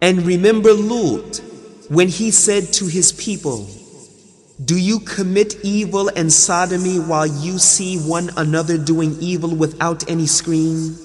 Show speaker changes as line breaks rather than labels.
And remember Lut, when he said to his people, "Do you commit evil and sodomy while you see one another doing evil without any screen?"